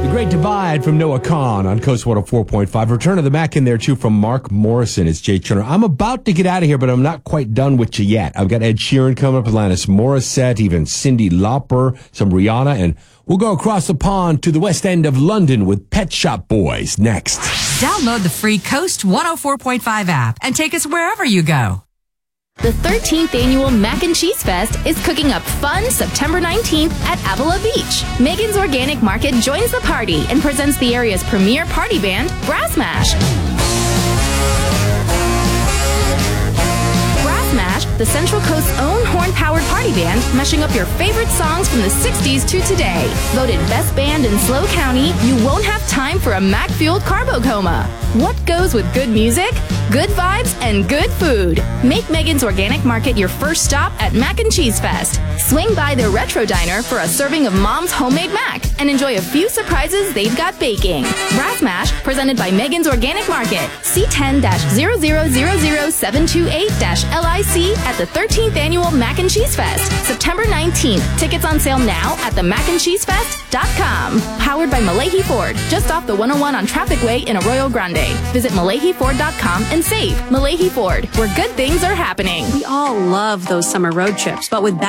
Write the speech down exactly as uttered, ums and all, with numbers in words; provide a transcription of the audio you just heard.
The Great Divide from Noah Kahan on Coast one oh four point five. Return of the Mac in there, too, from Mark Morrison. It's Jay Turner. I'm about to get out of here, but I'm not quite done with you yet. I've got Ed Sheeran coming up, Alanis Morissette, even Cyndi Lauper, some Rihanna, and we'll go across the pond to the West End of London with Pet Shop Boys next. Download the free Coast one oh four point five app and take us wherever you go. The thirteenth Annual Mac and Cheese Fest is cooking up fun September nineteenth at Avila Beach. Megan's Organic Market joins the party and presents the area's premier party band, Brass Mash. Brass Mash, the Central Coast's own horn-powered party band, mashing up your favorite songs from the sixties to today. Voted Best Band in SLO County, you won't have time for a Mac-fueled carbo coma. What goes with good music? Good vibes and good food. Make Megan's Organic Market your first stop at Mac and Cheese Fest. Swing by their Retro Diner for a serving of Mom's homemade mac and enjoy a few surprises they've got baking. Brass Mash, presented by Megan's Organic Market. C ten zero zero zero zero seven two eight L I C at the thirteenth Annual Mac and Cheese Fest, September nineteenth. Tickets on sale now at the mac and cheese fest dot com. Powered by Malahi Ford, just off the one oh one on Traffic Way in Arroyo Grande. Visit malahi ford dot com and save. Malahi Ford, where good things are happening. We all love those summer road trips, but with